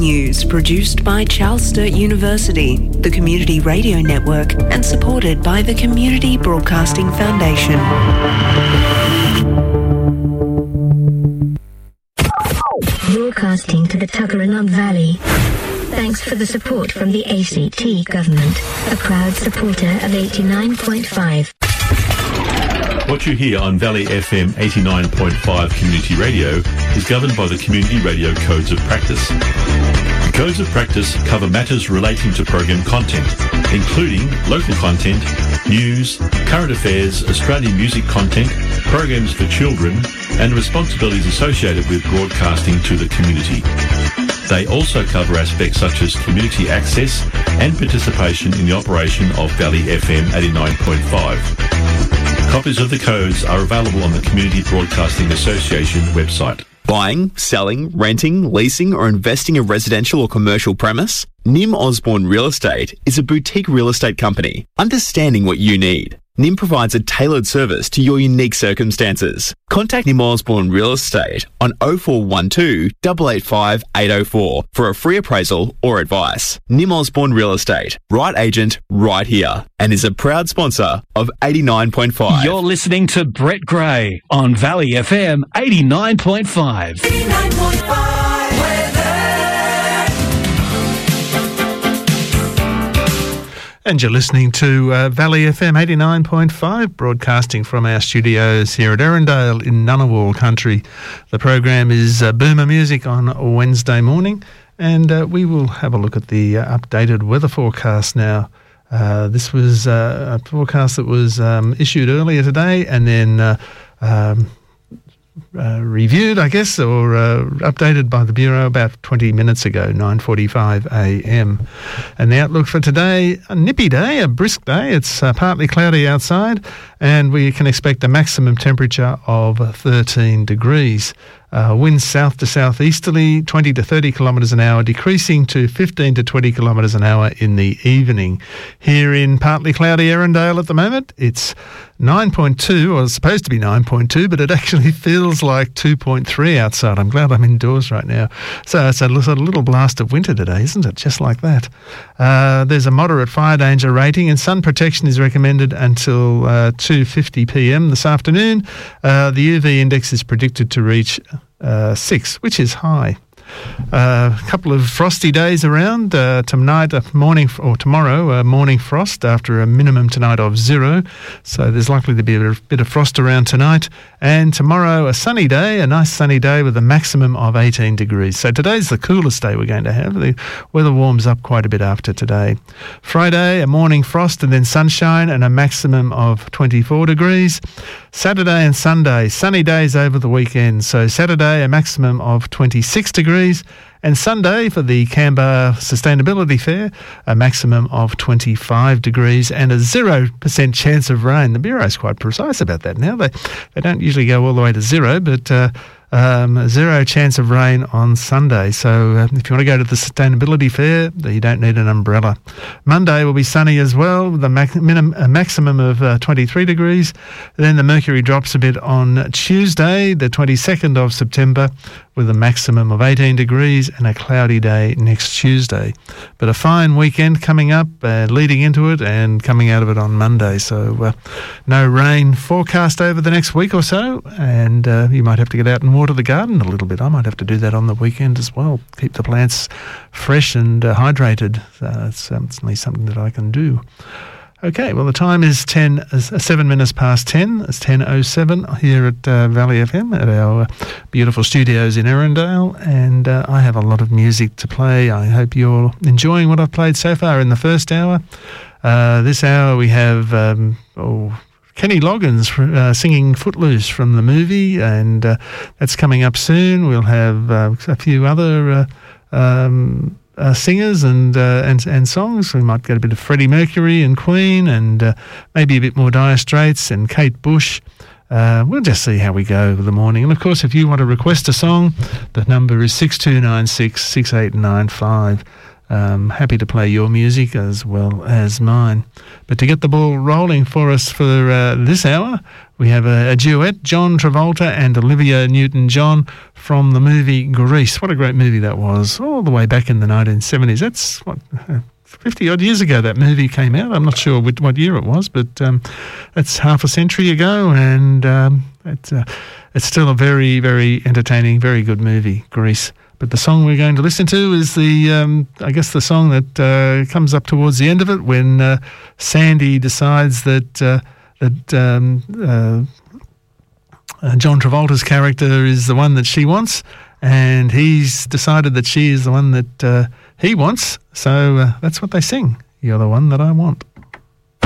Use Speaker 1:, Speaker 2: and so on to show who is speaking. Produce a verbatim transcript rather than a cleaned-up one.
Speaker 1: News produced by Charles Sturt University, the Community Radio Network, and supported by the Community Broadcasting Foundation.
Speaker 2: Broadcasting to the Tuggeranong Valley. Thanks for the support from the A C T government, a proud supporter of eighty-nine point five.
Speaker 3: What you hear on Valley F M eighty-nine point five Community Radio is governed by the Community Radio Codes of Practice. The Codes of Practice cover matters relating to program content, including local content, news, current affairs, Australian music content, programs for children, and responsibilities associated with broadcasting to the community. They also cover aspects such as community access and participation in the operation of Valley F M eighty-nine point five. Copies of the codes are available on the Community Broadcasting Association website.
Speaker 4: Buying, selling, renting, leasing or investing a residential or commercial premise? Nim Osborne Real Estate is a boutique real estate company, understanding what you need. Nim provides a tailored service to your unique circumstances. Contact Nim Osborne Real Estate on oh four one two, eight eight five, eight oh four for a free appraisal or advice. Nim Osborne Real Estate, right agent, right here, and is a proud sponsor of eighty-nine point five.
Speaker 5: You're listening to Brett Gray on Valley F M eighty-nine point five.
Speaker 6: eighty-nine point five.
Speaker 7: And you're listening to uh, Valley F M eighty-nine point five, broadcasting from our studios here at Erindale in Ngunnawal country. The program is uh, Boomer Music on Wednesday morning, and uh, we will have a look at the uh, updated weather forecast now. Uh, this was uh, a forecast that was um, issued earlier today and then uh, um, Uh, reviewed, I guess, or uh, updated by the Bureau about twenty minutes ago, nine forty-five a m. And the outlook for today, a nippy day, a brisk day. It's uh, partly cloudy outside, and we can expect a maximum temperature of thirteen degrees. Uh, winds south to southeasterly, twenty to thirty kilometres an hour, decreasing to fifteen to twenty kilometres an hour in the evening. Here in partly cloudy Erindale at the moment, it's nine point two, or it's supposed to be nine point two, but it actually feels like two point three outside. I'm glad I'm indoors right now. So it's a little, a little blast of winter today, isn't it? Just like that. Uh, there's a moderate fire danger rating, and sun protection is recommended until uh, two fifty p m this afternoon. Uh, the U V index is predicted to reach uh, six, which is high. Uh, a couple of frosty days around. Uh, tonight, a morning or tomorrow, a morning frost after a minimum tonight of zero. So there's likely to be a bit of frost around tonight. And tomorrow, a sunny day, a nice sunny day with a maximum of eighteen degrees. So today's the coolest day we're going to have. The weather warms up quite a bit after today. Friday, a morning frost and then sunshine and a maximum of twenty-four degrees. Saturday and Sunday, sunny days over the weekend. So Saturday, a maximum of twenty-six degrees. And Sunday for the Canberra Sustainability Fair, a maximum of twenty-five degrees and a zero percent chance of rain. The Bureau's quite precise about that now. They they don't usually go all the way to zero, but uh, um, zero chance of rain on Sunday. So uh, if you want to go to the Sustainability Fair, you don't need an umbrella. Monday will be sunny as well, with a, mac- minim- a maximum of uh, twenty-three degrees. Then the mercury drops a bit on Tuesday, the twenty-second of September, with a maximum of eighteen degrees and a cloudy day next Tuesday. But a fine weekend coming up, uh, leading into it and coming out of it on Monday. So uh, no rain forecast over the next week or so, and uh, you might have to get out and water the garden a little bit. I might have to do that on the weekend as well. Keep the plants fresh and uh, hydrated. Uh, it's certainly something that I can do. Okay, well, the time is ten, uh, seven minutes past ten. It's ten oh seven here at uh, Valley F M at our uh, beautiful studios in Erindale, and uh, I have a lot of music to play. I hope you're enjoying what I've played so far in the first hour. Uh, this hour we have um, oh, Kenny Loggins uh, singing Footloose from the movie, and uh, that's coming up soon. We'll have uh, a few other Uh, um, Uh, singers and, uh, and and songs. We might get a bit of Freddie Mercury and Queen, and uh, maybe a bit more Dire Straits and Kate Bush. Uh, we'll just see how we go with the morning. And of course, if you want to request a song, the number is six two nine six, six eight nine five. Um, happy to play your music as well as mine. But to get the ball rolling for us for uh, this hour, we have a, a duet, John Travolta and Olivia Newton-John from the movie Grease. What a great movie that was, all the way back in the nineteen seventies. That's, what, fifty-odd years ago that movie came out. I'm not sure which, what year it was, but um, it's half a century ago, and um, it's, uh, it's still a very, very entertaining, very good movie, Grease. But the song we're going to listen to is the, um, I guess, the song that uh, comes up towards the end of it when uh, Sandy decides that uh, that um, uh, uh, John Travolta's character is the one that she wants, and he's decided that she is the one that uh, he wants. So uh, that's what they sing. You're the one that I want.